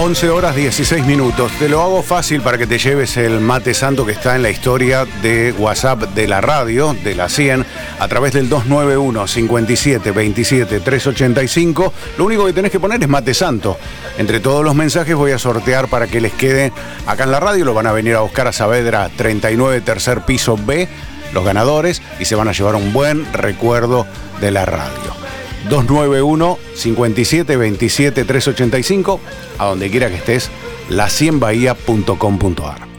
11 horas 16 minutos. Te lo hago fácil para que te lleves el mate santo que está en la historia de WhatsApp de la radio, de la 100, a través del 291 57 27 385. Lo único que tenés que poner es mate santo. Entre todos los mensajes voy a sortear para que les quede acá en la radio. Lo van a venir a buscar a Saavedra 39, tercer piso B, los ganadores, y se van a llevar un buen recuerdo de la radio. 291 57 27 385, a donde quiera que estés, la100bahía.com.ar.